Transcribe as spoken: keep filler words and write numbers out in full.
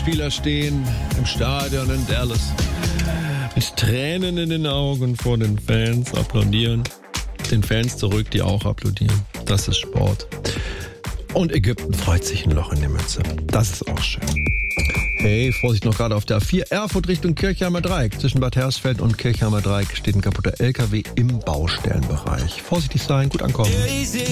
Spieler stehen im Stadion in Dallas mit Tränen in den Augen vor den Fans, applaudieren. Den Fans zurück, die auch applaudieren. Das ist Sport. Und Ägypten freut sich ein Loch in die Mütze. Das ist auch schön. Hey, Vorsicht noch gerade auf der A vier, Erfurt Richtung Kirchheimer Dreieck. Zwischen Bad Hersfeld und Kirchheimer Dreieck steht ein kaputter L K W im Baustellenbereich. Vorsichtig sein, gut ankommen.